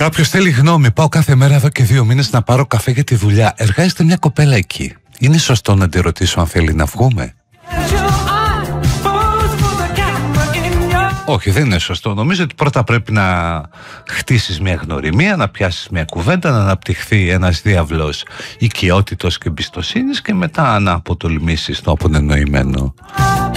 Κάποιος θέλει γνώμη. Πάω κάθε μέρα εδώ και 2 μήνες να πάρω καφέ για τη δουλειά. Εργάζεται μια κοπέλα εκεί. Είναι σωστό να τη ρωτήσω αν θέλει να βγούμε? Όχι, δεν είναι σωστό. Νομίζω ότι πρώτα πρέπει να χτίσεις μια γνωριμία, να πιάσεις μια κουβέντα, να αναπτυχθεί ένας διάβλος οικειότητος και εμπιστοσύνης και μετά να αποτολμήσεις το απονενοημένο.